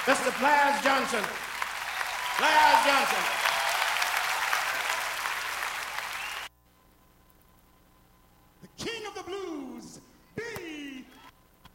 Mr. Plas Johnson. Plas Johnson. The king of the blues,